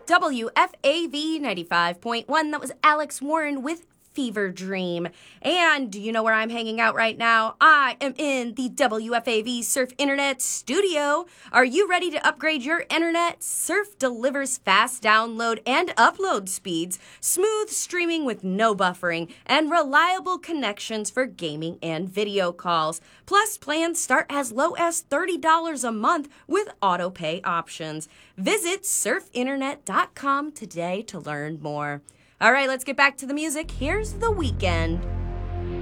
WFAV 95.1. That was Alex Warren with Fever Dream. And do you know where I'm hanging out right now? I am in the WFAV Surf Internet studio. Are you ready to upgrade your internet? Surf delivers fast download and upload speeds, smooth streaming with no buffering, and reliable connections for gaming and video calls. Plus, plans start as low as $30 a month with auto pay options. Visit surfinternet.com today to learn more. All right, let's get back to the music. Here's The Weeknd.